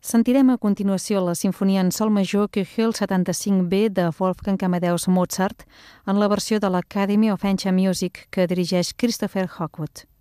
Sentirem a continuació la sinfonia en sol major Köchel 75B de Wolfgang Amadeus Mozart en la versió de l'Academy of Ancient Music que dirigeix Christopher Hogwood.